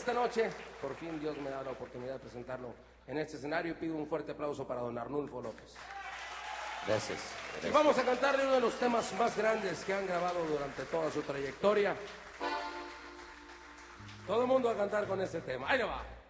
esta noche, por fin Dios me da la oportunidad de presentarlo en este escenario y pido un fuerte aplauso para don Arnulfo López. Gracias. Y vamos a cantarle uno de los temas más grandes que han grabado durante toda su trayectoria. Todo el mundo a cantar con este tema. Ahí le va.